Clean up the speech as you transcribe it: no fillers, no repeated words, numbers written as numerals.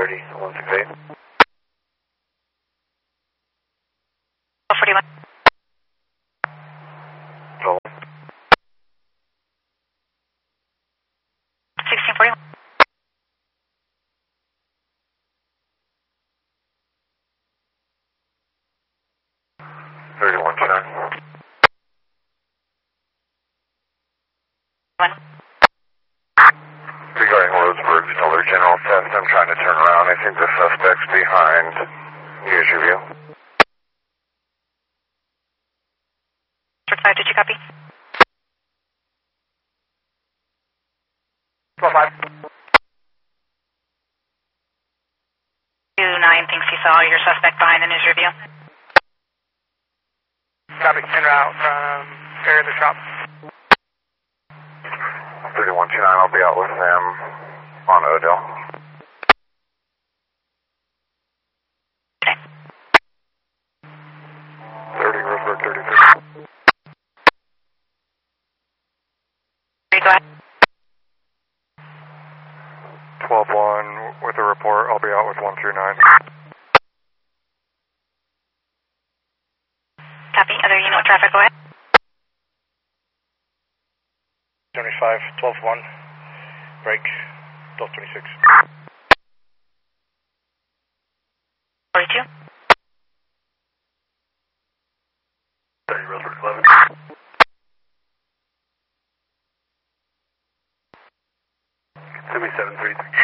30, 168. 41. 12. 1641. 3129. 1. Regarding Roseburg, Miller General Test, I'm trying to turn around. I think the suspect's behind. Use your view. 5, did you copy? 12-5. 29 thinks he saw your suspect behind the news review. Copy, en route from area of the shop. 3129, I'll be out with them on Odell. Okay. 30, Roseburg, 33. Go ahead. 12-1 with a report. I'll be out with 129. Copy. Other unit traffic, go ahead. 75, 12-1. Break, 1226. 42. 30, Roseburg, 11. 7733.